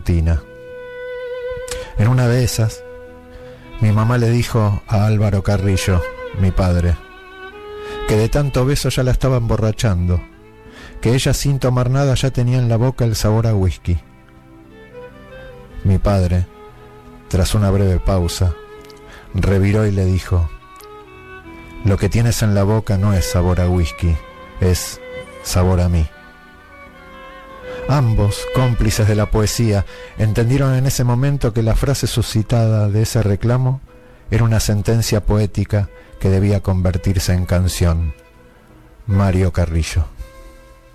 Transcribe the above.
rutina. En una de esas, mi mamá le dijo a Álvaro Carrillo, mi padre, que de tanto beso ya la estaba emborrachando, que ella sin tomar nada ya tenía en la boca el sabor a whisky. Mi padre, tras una breve pausa, reviró y le dijo: lo que tienes en la boca no es sabor a whisky, es sabor a mí. Ambos, cómplices de la poesía, entendieron en ese momento que la frase suscitada de ese reclamo era una sentencia poética que debía convertirse en canción. Mario Carrillo.